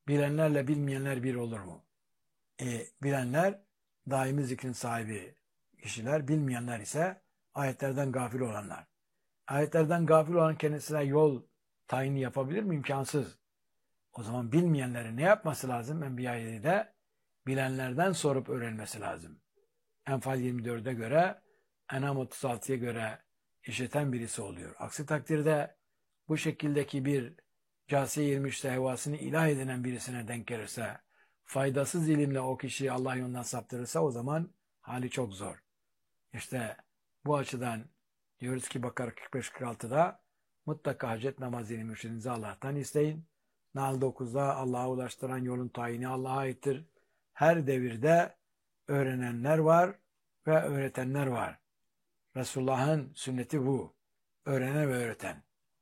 Bilenlerle bilmeyenler bir olur mu? Bilenler daimi zikrin sahibi kişiler, bilmeyenler ise ayetlerden gafil olanlar. Ayetlerden gafil olan kendisine yol tayini yapabilir mi? İmkansız. O zaman bilmeyenlerin ne yapması lazım? Enbiya 7'de bilenlerden sorup öğrenmesi lazım. Enfal 24'e göre, Enam 36'ya göre işiten birisi oluyor. Aksi takdirde bu şekildeki bir casiye 23'te hevasını ilah edinen birisine denk gelirse, faydasız ilimle o kişiyi Allah yolundan saptırırsa o zaman hali çok zor. İşte bu açıdan diyoruz ki Bakara 45-46'da mutlaka hacet namazını mürşidinize Allah'tan isteyin. Nahl 9'da Allah'a ulaştıran yolun tayini Allah'a aittir. Her devirde öğrenenler var ve öğretenler var. Resulullah'ın sünneti bu. Öğrenen ve öğreten.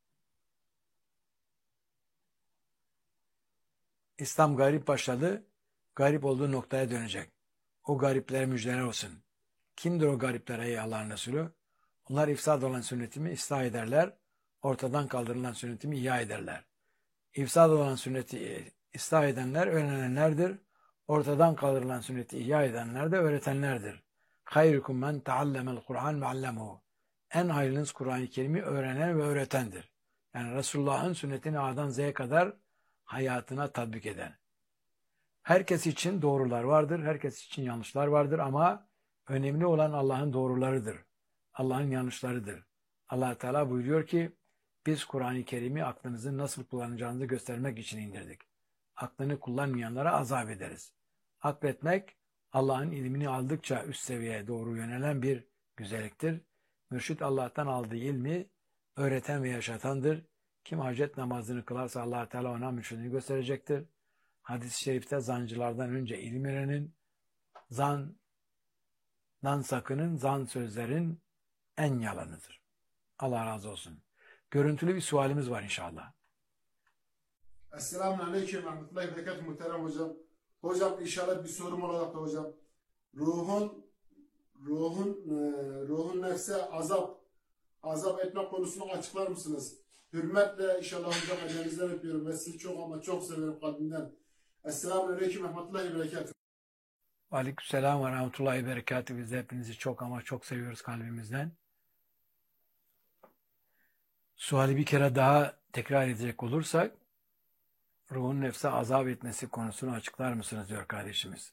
İslam garip başladı, garip olduğu noktaya dönecek. O gariplere müjdeler olsun. Kimdir o garipler ey Allah'ın Resulü? Onlar ifsad olan sünnetimi ıslah ederler, ortadan kaldırılan sünnetimi ihya ederler. İfsad olan sünneti ıslah edenler öğrenenlerdir. Ortadan kaldırılan sünneti ihya edenler de öğretenlerdir. Hayrukum men taallemel Kur'an ve allemuhu. En hayırlınız Kur'an-ı Kerim'i öğrenen ve öğretendir. Yani Resulullah'ın sünnetini A'dan Z'ye kadar hayatına tatbik eden. Herkes için doğrular vardır, herkes için yanlışlar vardır ama önemli olan Allah'ın doğrularıdır. Allah'ın yanlışlarıdır. Allah Teala buyuruyor ki biz Kur'an-ı Kerim'i aklınızı nasıl kullanacağınızı göstermek için indirdik. Aklını kullanmayanlara azap ederiz. Akletmek Allah'ın ilmini aldıkça üst seviyeye doğru yönelen bir güzelliktir. Mürşit Allah'tan aldığı ilmi öğreten ve yaşatandır. Kim hacet namazını kılarsa Allah Teala ona mürşidini gösterecektir. Hadis-i şerifte zancılardan önce ilim öğrenin, zandan sakının, zan sözlerin en yalanıdır. Allah razı olsun. Görüntülü bir sualimiz var inşallah. Esselamun Aleyküm ve Rahmetullahi ve Berekatuhu muhterem hocam. Hocam inşallah bir sorum olarak da hocam. Ruhun nefse azap etme konusunu açıklar mısınız? Hürmetle inşallah hocam ellerinizden öpüyorum ve sizi çok ama çok severim kalbimden. Esselamun Aleyküm ve Rahmetullahi ve Berekatuhu. Aleykümselam ve Rahmetullahi ve Berekatuhu. Biz de hepinizi çok ama çok seviyoruz kalbimizden. Suali bir kere daha tekrar edecek olursak, ruhun nefse azap etmesi konusunu açıklar mısınız diyor kardeşimiz.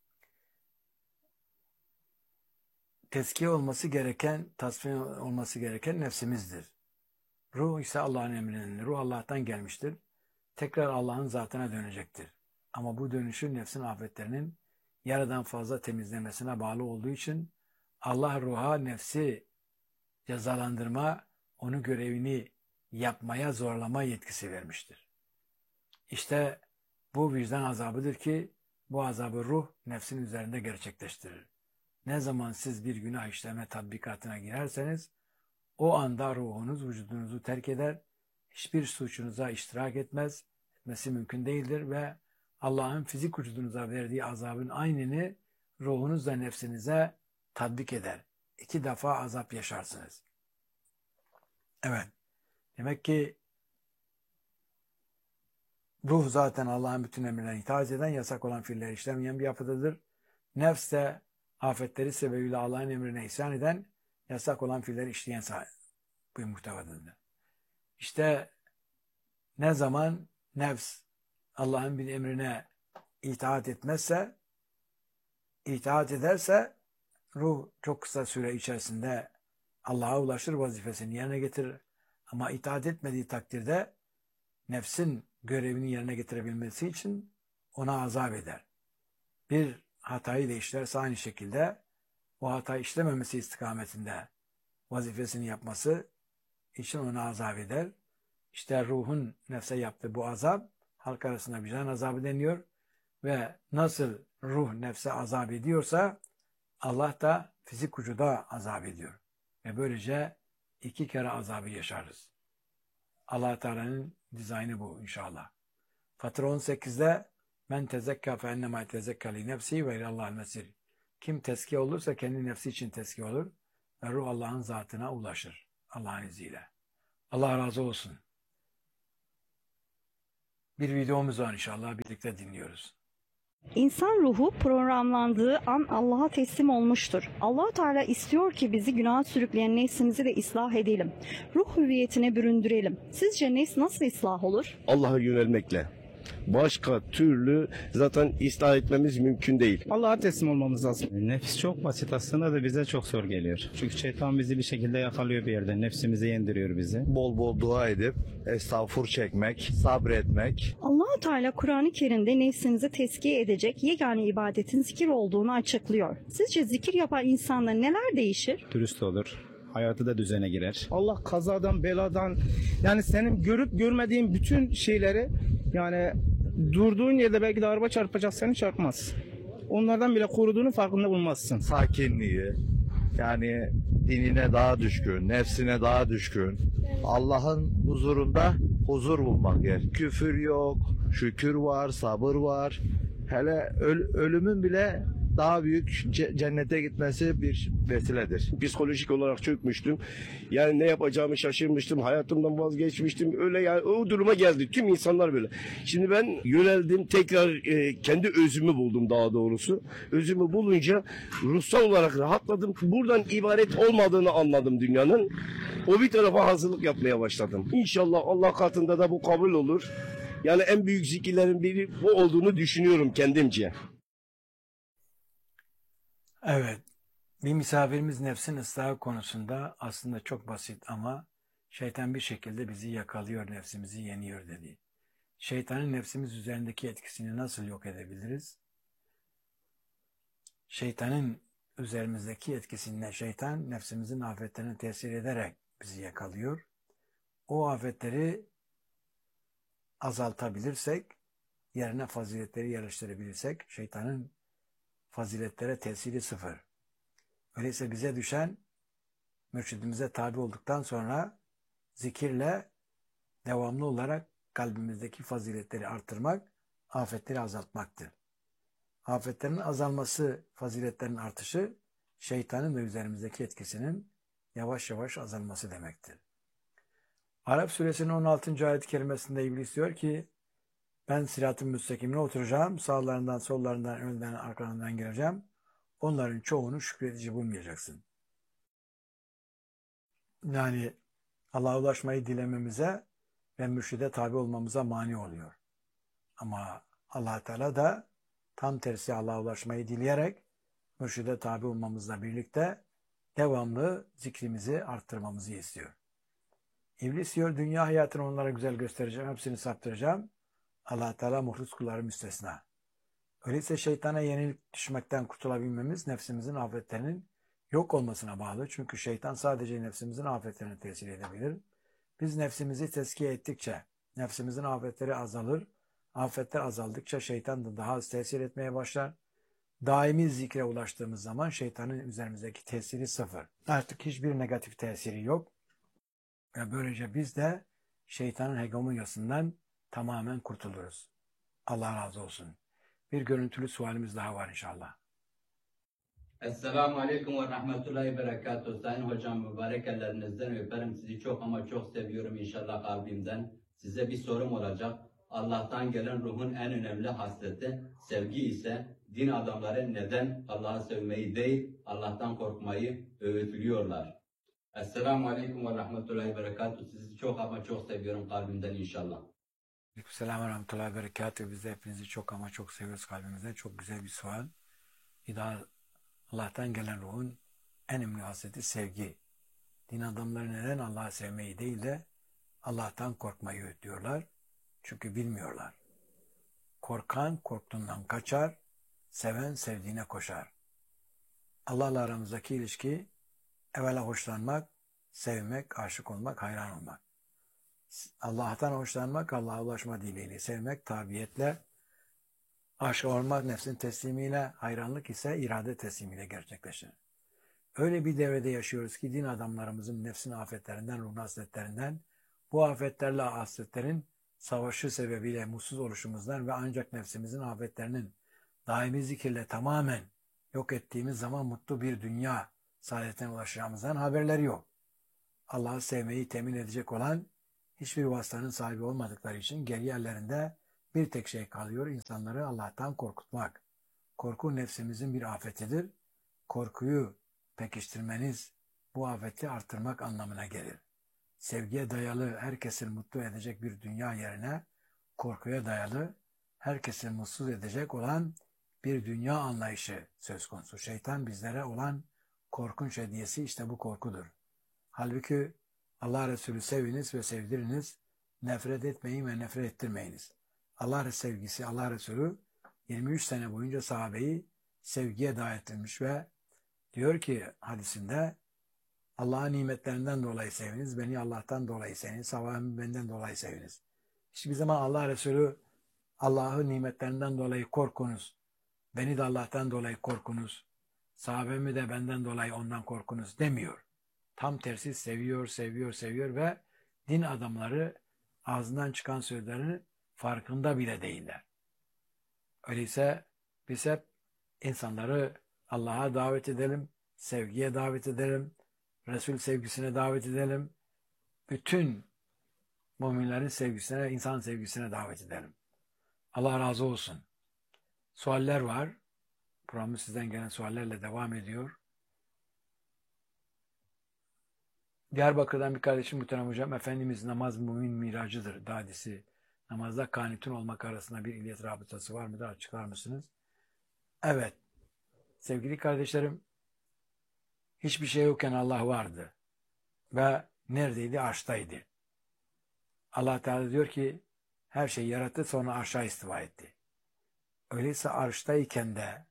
Tezkiye olması gereken, tasfiye olması gereken nefsimizdir. Ruh ise Allah'ın emrinin, ruh Allah'tan gelmiştir. Tekrar Allah'ın zatına dönecektir. Ama bu dönüşü nefsin afetlerinin yarıdan fazla temizlemesine bağlı olduğu için Allah ruha nefsi cezalandırma, onu görevini yapmaya zorlama yetkisi vermiştir. İşte bu vicdan azabıdır ki bu azabı ruh nefsin üzerinde gerçekleştirir. Ne zaman siz bir günah işleme tatbikatına girerseniz o anda ruhunuz vücudunuzu terk eder, hiçbir suçunuza iştirak etmesi mümkün değildir ve Allah'ın fizik vücudunuza verdiği azabın aynını ruhunuzla nefsinize tatbik eder. 2 defa azap yaşarsınız. Evet. Demek ki ruh zaten Allah'ın bütün emirlerine itaat eden, yasak olan fiilleri işlemeyen bir yapıdadır. Nefs de afetleri sebebiyle Allah'ın emrine isyan eden, yasak olan fiilleri işleyen bir muhtevadadır. İşte ne zaman nefs Allah'ın bir emrine itaat ederse ruh çok kısa süre içerisinde Allah'a ulaşır, vazifesini yerine getirir. Ama itaat etmediği takdirde nefsin görevini yerine getirebilmesi için ona azap eder. Bir hatayı da işlerse aynı şekilde o hatayı işlememesi istikametinde vazifesini yapması için ona azap eder. İşte ruhun nefse yaptığı bu azap halk arasında vicdan azabı deniyor ve nasıl ruh nefse azap ediyorsa Allah da fizik vücuda azap ediyor. Ve böylece 2 kere azabı yaşarız. Allah Teala'nın dizaynı bu inşallah. Fatır 18'de men tezekka fe ennema tezekka li nefsi ve ilallahil mesir. Kim tezkiye olursa kendi nefsi için tezkiye olur ve ruh Allah'ın zatına ulaşır. Allah'ın izniyle. Allah razı olsun. Bir videomuz var inşallah birlikte dinliyoruz. İnsan ruhu programlandığı an Allah'a teslim olmuştur. Allah Teala istiyor ki bizi günaha sürükleyen nefsimizi de ıslah edelim. Ruh hüviyetine büründürelim. Sizce nefs nasıl ıslah olur? Allah'a yönelmekle. Başka türlü zaten ıslah etmemiz mümkün değil. Allah'a teslim olmamız lazım. Nefis çok basit aslında da bize çok zor geliyor. Çünkü şeytan bizi bir şekilde yakalıyor bir yerde. Nefsimizi yendiriyor bizi. Bol bol dua edip estağfur çekmek, sabretmek. Allah Teala Kur'an-ı Kerim'de nefsinizi tezkiye edecek yegane ibadetin zikir olduğunu açıklıyor. Sizce zikir yapan insanda neler değişir? Dürüst olur. Hayatı da düzene girer. Allah kazadan, beladan, yani senin görüp görmediğin bütün şeyleri, yani durduğun yerde belki de araba çarpacak, seni çarpmaz. Onlardan bile koruduğunu farkında bulmazsın. Sakinliği, yani dinine daha düşkün, nefsine daha düşkün. Allah'ın huzurunda huzur bulmak yer. Küfür yok, şükür var, sabır var. Hele ölümün bile daha büyük cennete gitmesi bir vesiledir. Psikolojik olarak çökmüştüm. Yani ne yapacağımı şaşırmıştım. Hayatımdan vazgeçmiştim. Öyle yani o duruma geldi. Tüm insanlar böyle. Şimdi ben yöneldim. Tekrar kendi özümü buldum daha doğrusu. Özümü bulunca ruhsal olarak rahatladım. Buradan ibaret olmadığını anladım dünyanın. O bir tarafa hazırlık yapmaya başladım. İnşallah Allah katında da bu kabul olur. Yani en büyük zikirlerin biri bu olduğunu düşünüyorum kendimce. Evet, bir misafirimiz nefsin ıslahı konusunda aslında çok basit ama şeytan bir şekilde bizi yakalıyor, nefsimizi yeniyor dedi. Şeytanın nefsimiz üzerindeki etkisini nasıl yok edebiliriz? Şeytanın üzerimizdeki etkisiyle şeytan nefsimizin afetlerine tesir ederek bizi yakalıyor. O afetleri azaltabilirsek, yerine faziletleri yerleştirebilirsek şeytanın faziletlere tesiri sıfır. Öyleyse bize düşen mürşidimize tabi olduktan sonra zikirle devamlı olarak kalbimizdeki faziletleri artırmak, afetleri azaltmaktır. Afetlerin azalması, faziletlerin artışı, şeytanın ve üzerimizdeki etkisinin yavaş yavaş azalması demektir. Arap suresinin 16. ayet-i kerimesinde İblis diyor ki, ben sırat-ı müstakimine oturacağım, sağlarından, sollarından, önünden, arkalarından gireceğim. Onların çoğunu şükredici bulmayacaksın. Yani Allah'a ulaşmayı dilememize ve mürşide tabi olmamıza mani oluyor. Ama Allah Teala da tam tersi Allah'a ulaşmayı dileyerek mürşide tabi olmamızla birlikte devamlı zikrimizi arttırmamızı istiyor. İblis diyor, dünya hayatını onlara güzel göstereceğim, hepsini saptıracağım. Allah Teala muhlis kulları müstesna. Öyleyse şeytana yenilik düşmekten kurtulabilmemiz nefsimizin afetlerinin yok olmasına bağlı. Çünkü şeytan sadece nefsimizin afetlerine tesir edebilir. Biz nefsimizi tezkiye ettikçe nefsimizin afetleri azalır. Afetler azaldıkça şeytan da daha az tesir etmeye başlar. Daimi zikre ulaştığımız zaman şeytanın üzerimizdeki tesiri sıfır. Artık hiçbir negatif tesiri yok. Ve böylece biz de şeytanın hegemonyasından tamamen kurtuluruz. Allah razı olsun. Bir görüntülü sualimiz daha var inşallah. Esselamu Aleyküm ve Rahmetullahi ve Berekatuhu. Sayın Hocam, mübarek ellerinizden öperim. Sizi çok ama çok seviyorum inşallah kalbimden. Size bir sorum olacak. Allah'tan gelen ruhun en önemli hasreti sevgi ise din adamları neden Allah'ı sevmeyi değil Allah'tan korkmayı öğütülüyorlar? Esselamu Aleyküm ve Rahmetullahi ve Berekatuhu. Sizi çok ama çok seviyorum kalbimden inşallah. Aleykümselam ve rahmetullahi ve berekatuhu. Biz de hepinizi çok ama çok seviyoruz kalbimizden. Çok güzel bir sual. Bir daha Allah'tan gelen ruhun en önemli hasreti sevgi. Din adamları neden Allah'ı sevmeyi değil de Allah'tan korkmayı öğütlüyorlar? Çünkü bilmiyorlar. Korkan korktuğundan kaçar, seven sevdiğine koşar. Allah'la aramızdaki ilişki evvela hoşlanmak, sevmek, aşık olmak, hayran olmak. Allah'tan hoşlanmak, Allah'a ulaşma dileğiyle, sevmek, tabiyetle, aşık olmak, nefsin teslimiyle, hayranlık ise irade teslimiyle gerçekleşir. Öyle bir devrede yaşıyoruz ki din adamlarımızın nefsin afetlerinden, ruhun hasretlerinden, bu afetlerle hasretlerin savaşı sebebiyle mutsuz oluşumuzdan ve ancak nefsimizin afetlerinin daimi zikirle tamamen yok ettiğimiz zaman mutlu bir dünya saadetine ulaşacağımızdan haberleri yok. Allah'ı sevmeyi temin edecek olan hiçbir vasıtanın sahibi olmadıkları için geri yerlerinde Bir tek şey kalıyor, insanları Allah'tan korkutmak. Korku nefsimizin bir afetidir. Korkuyu pekiştirmeniz bu afeti artırmak anlamına gelir. Sevgiye dayalı, herkesi mutlu edecek bir dünya yerine korkuya dayalı, herkesi mutsuz edecek olan bir dünya anlayışı söz konusu. Şeytan bizlere olan korkunç hediyesi işte bu korkudur. Halbuki Allah Resulü seviniz ve sevdiriniz, nefret etmeyin ve nefret ettirmeyiniz. Allah sevgisi, Allah Resulü 23 sene boyunca sahabeyi sevgiye davet etmiş ve diyor ki hadisinde, Allah'ın nimetlerinden dolayı seviniz, beni Allah'tan dolayı seviniz, sahabemi benden dolayı seviniz. Hiçbir zaman Allah Resulü Allah'ın nimetlerinden dolayı korkunuz, beni de Allah'tan dolayı korkunuz, sahabemi de benden dolayı ondan korkunuz demiyor. Tam tersi seviyor, seviyor, seviyor ve din adamları ağzından çıkan sözlerin farkında bile değiller. Öyleyse biz hep insanları Allah'a davet edelim, sevgiye davet edelim, Resul sevgisine davet edelim, bütün müminlerin sevgisine, insan sevgisine davet edelim. Allah razı olsun. Sualler var. Programı sizden gelen suallerle devam ediyor. Diyarbakır'dan bir kardeşim muhterem hocam, Efendimiz namaz mümin miracıdır. Hadisi namazda kanitun olmak arasında bir illet rabıtası var mıdır? Açıklar mısınız? Evet. Sevgili kardeşlerim, hiçbir şey yokken Allah vardı. Ve neredeydi? Arştaydı. Allah Teala diyor ki her şeyi yarattı sonra arşa istiva etti. Öyleyse arştayken de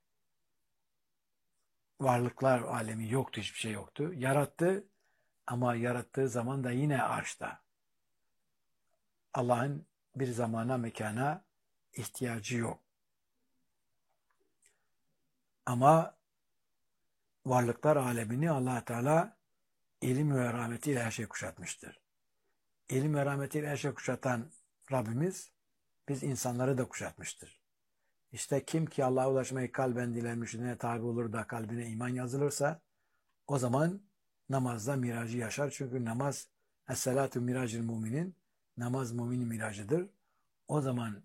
varlıklar alemi yoktu, hiçbir şey yoktu. Yarattı ama yarattığı zaman da yine arşta. Allah'ın bir zamana, mekana ihtiyacı yok. Ama varlıklar alemini Allah Teala ilim ve rahmetiyle her şey kuşatmıştır. İlim ve rahmetiyle her şey kuşatan Rabbimiz biz insanları da kuşatmıştır. İşte kim ki Allah'a ulaşmayı kalben diler, mürşidine tabi olur da kalbine iman yazılırsa o zaman namazda miracı yaşar. Çünkü namaz es-salatu miracil müminin, namaz müminin miracıdır. O zaman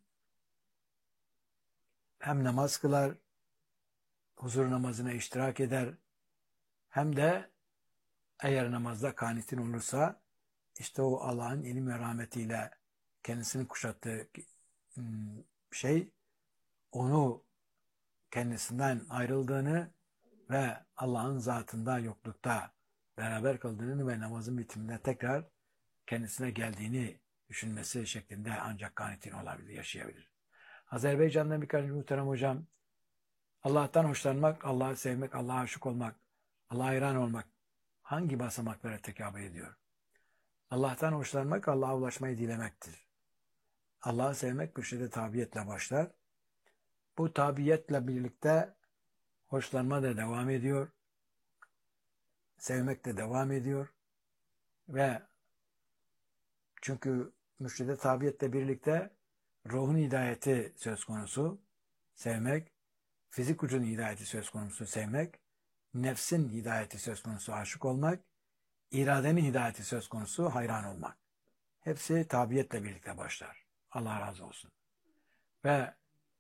hem namaz kılar, huzur namazına iştirak eder, hem de eğer namazda kanitin olursa işte o Allah'ın ilim ve rahmetiyle kendisini kuşattığı şey onu kendisinden ayrıldığını ve Allah'ın zatında, yoklukta beraber kıldığını ve namazın bitiminde tekrar kendisine geldiğini düşünmesi şeklinde ancak kanitin olabilir, yaşayabilir. Azerbaycan'dan birkaç muhterem hocam, Allah'tan hoşlanmak, Allah'ı sevmek, Allah'a aşık olmak, Allah'a hayran olmak hangi basamaklara tekabül ediyor? Allah'tan hoşlanmak, Allah'a ulaşmayı dilemektir. Allah'ı sevmek mürşide tabiyetle başlar. Bu tabiyetle birlikte hoşlanma da devam ediyor. Sevmek de devam ediyor. Ve çünkü mürşide tabiyetle birlikte ruhun hidayeti söz konusu, sevmek, fizik ucunun hidayeti söz konusu, sevmek, nefsin hidayeti söz konusu, aşık olmak, iradenin hidayeti söz konusu, hayran olmak. Hepsi tabiyetle birlikte başlar. Allah razı olsun. Ve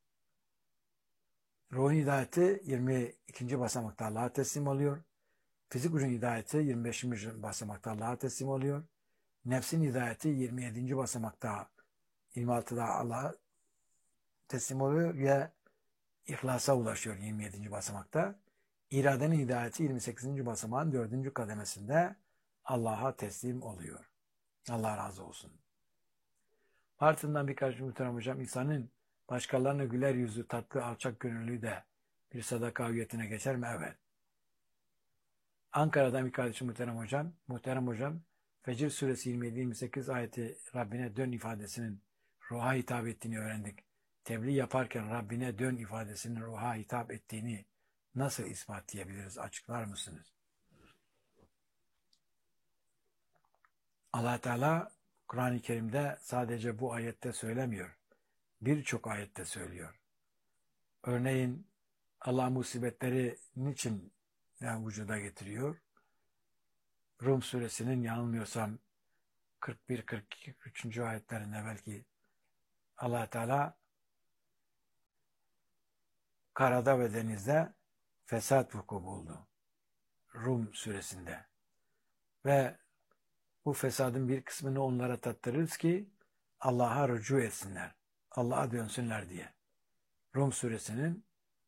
ruhun hidayeti 22. basamakta Allah'a teslim oluyor. Fizik ucun hidayeti 25. basamakta Allah'a teslim oluyor. Nefsin hidayeti 27. basamakta 26'da Allah'a teslim oluyor ve İhlasa ulaşıyor 27. basamakta. İradenin hidayeti 28. basamağın 4. kademesinde Allah'a teslim oluyor. Allah razı olsun. Ardından birkaç muhterem hocam, insanın başkalarına güler yüzü, tatlı, alçak gönüllü de bir sadaka hüviyetine geçer mi? Evet. Ankara'dan bir kardeşim muhterem hocam, Fecr suresi 27-28 ayeti Rabbine dön ifadesinin ruha hitap ettiğini öğrendik. Tebliğ yaparken Rabbine dön ifadesinin ruha hitap ettiğini nasıl ispatlayabiliriz? Açıklar mısınız? Allah Teala Kur'an-ı Kerim'de sadece bu ayette söylemiyor. Birçok ayette söylüyor. Örneğin Allah musibetleri niçin vücuda getiriyor? Rum suresinin yanılmıyorsam 41-43. ayetlerinde belki Allah Teala karada ve denizde fesat vuku buldu. Rum suresinde. Ve bu fesadın bir kısmını onlara tattırırız ki Allah'a rücu etsinler. Allah'a dönsünler diye. Rum suresinin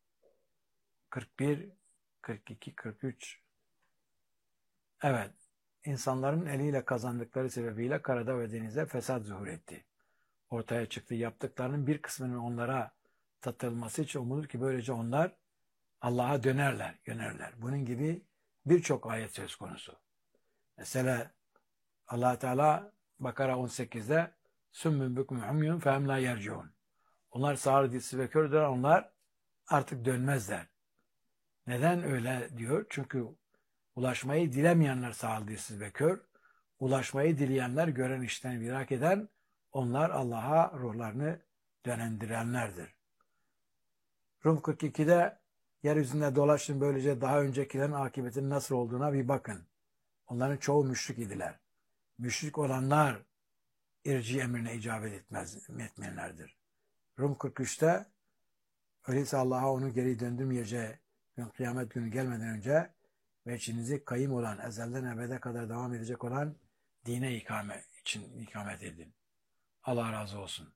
41, 42, 43. Evet. İnsanların eliyle kazandıkları sebebiyle karada ve denizde fesat zuhur etti. Ortaya çıktı. Yaptıklarının bir kısmının onlara tattırılması için umulur ki böylece onlar Allah'a yönerler. Bunun gibi birçok ayet söz konusu. Mesela Allah Teala Bakara 18'de Sümmün bükmü humyun fehum la yerciun. Onlar sağır, dilsiz ve kördür. Onlar artık dönmezler. Neden öyle diyor? Çünkü ulaşmayı dilemeyenler sağır, dilsiz ve kör. Ulaşmayı dileyenler, gören, işten idrak eden, onlar Allah'a ruhlarını dönendirenlerdir. Rum 42'de yeryüzünde dolaşın, böylece daha öncekilerin akıbetinin nasıl olduğuna bir bakın. Onların çoğu müşrik idiler. Müşrik olanlar irci emrine icabet etmeyenlerdir. Rum 43'te öyleyse Allah'a onu geri döndürmeyeceği gün, kıyamet günü gelmeden önce ve içinizi kayım olan, ezelden ebede kadar devam edecek olan dine ikamet edin. Allah razı olsun.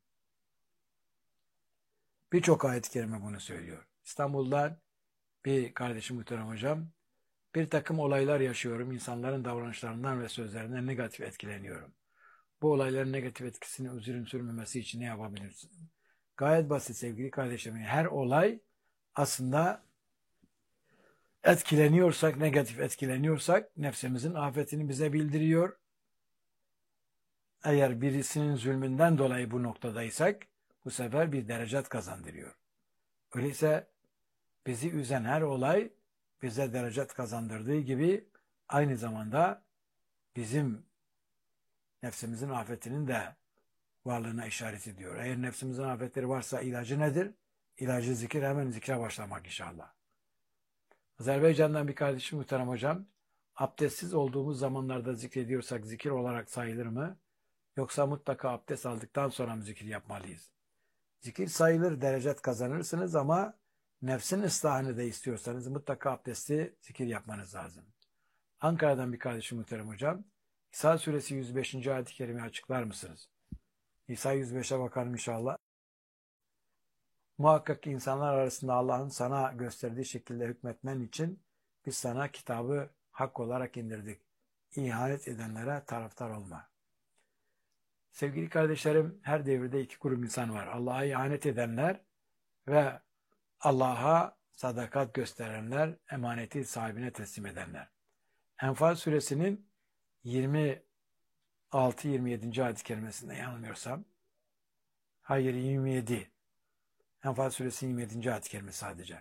Birçok ayet-i kerime bunu söylüyor. İstanbul'dan bir kardeşim, muhterem hocam, bir takım olaylar yaşıyorum. İnsanların davranışlarından ve sözlerinden negatif etkileniyorum. Bu olayların negatif etkisini uzun sürmemesi için ne yapabilirsin? Gayet basit sevgili kardeşlerim. Her olay aslında etkileniyorsak, negatif etkileniyorsak nefsimizin afetini bize bildiriyor. Eğer birisinin zulmünden dolayı bu noktadaysak bu sefer bir derecat kazandırıyor. Öyleyse bizi üzen her olay bize derecat kazandırdığı gibi aynı zamanda bizim nefsimizin afetinin de varlığına işaret ediyor. Eğer nefsimizin afetleri varsa ilacı nedir? İlacı zikir, hemen zikre başlamak inşallah. Azerbaycan'dan bir kardeşim, muhterem hocam, abdestsiz olduğumuz zamanlarda zikrediyorsak zikir olarak sayılır mı? Yoksa mutlaka abdest aldıktan sonra mı zikir yapmalıyız? Zikir sayılır, derecat kazanırsınız ama nefsin ıslahını da istiyorsanız mutlaka abdesti zikir yapmanız lazım. Ankara'dan bir kardeşim, muhterem hocam, İsa suresi 105. ayet-i kerimeyi açıklar mısınız? İsa 105'e bakalım inşallah. Muhakkak ki insanlar arasında Allah'ın sana gösterdiği şekilde hükmetmen için biz sana kitabı hak olarak indirdik. İhanet edenlere taraftar olma. Sevgili kardeşlerim, her devirde iki grup insan var. Allah'a ihanet edenler ve Allah'a sadakat gösterenler, emaneti sahibine teslim edenler. Enfal suresinin 26-27. ayet-i kerimesinde yanılmıyorsam, hayır 27. Enfal suresi 27. ayet-i kerime sadece.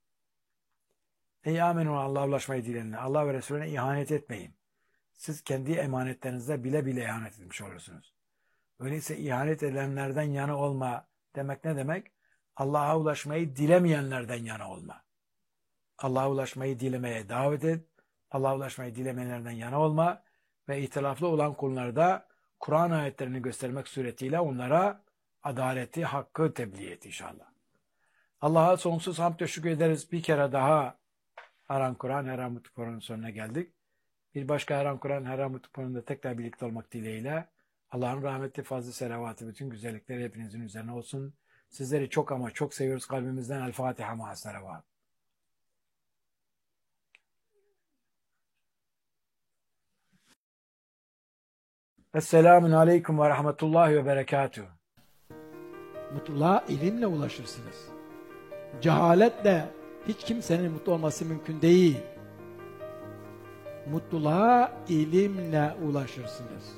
Ey amenun, Allah'a ulaşmayı dileyenler, Allah ve Resulüne ihanet etmeyin. Siz kendi emanetlerinizde bile bile ihanet etmiş olursunuz. Öyleyse ihanet edenlerden yana olma demek ne demek? Allah'a ulaşmayı dilemeyenlerden yana olma. Allah'a ulaşmayı dilemeye davet et. Allah'a ulaşmayı dilemeyenlerden yana olma ve ihtilaflı olan konularda Kur'an ayetlerini göstermek suretiyle onlara adaleti, hakkı tebliğ et inşallah. Allah'a sonsuz hamd ve şükür ederiz. Bir kere daha Haram Kur'an, Haram Mutlu Kur'an'ın sonuna geldik. Bir başka Haram Kur'an, Haram Mutlu Kur'an'da tekrar birlikte olmak dileğiyle Allah'ın rahmeti, fazlı, selavatı, bütün güzellikleri hepinizin üzerine olsun. Sizleri çok ama çok seviyoruz kalbimizden. El Fatiha ma'as selavat. Esselamun aleyküm ve rahmetullahi ve berekatuhu. Mutluluğa ilimle ulaşırsınız. Cehaletle hiç kimsenin mutlu olması mümkün değil. Mutluluğa ilimle ulaşırsınız.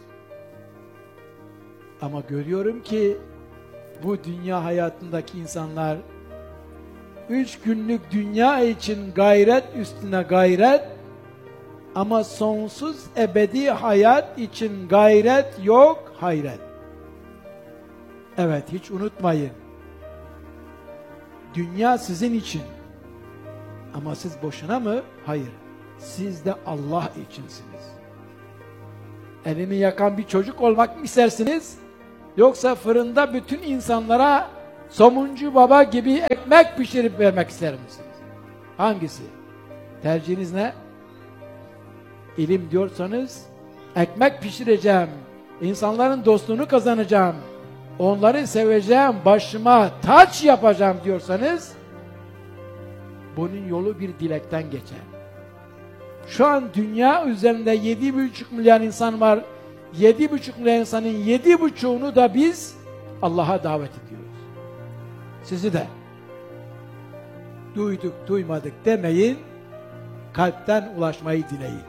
Ama görüyorum ki bu dünya hayatındaki insanlar 3 günlük dünya için gayret üstüne gayret, ama sonsuz ebedi hayat için gayret yok, hayret. Evet, hiç unutmayın. Dünya sizin için. Ama siz boşuna mı? Hayır. Siz de Allah içinsiniz. Elini yakan bir çocuk olmak mı istersiniz? Yoksa fırında bütün insanlara somuncu baba gibi ekmek pişirip vermek ister misiniz? Hangisi? Tercihiniz ne? İlim diyorsanız ekmek pişireceğim, insanların dostluğunu kazanacağım, onları seveceğim, başıma taç yapacağım diyorsanız bunun yolu bir dilekten geçer. Şu an dünya üzerinde 7,5 milyar insan var. 7,5 milyar insanın 7,5'unu da biz Allah'a davet ediyoruz. Sizi de duyduk duymadık demeyin, kalpten ulaşmayı dileyin.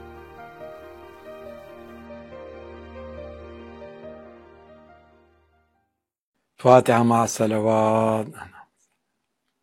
Fatiha ma salavat.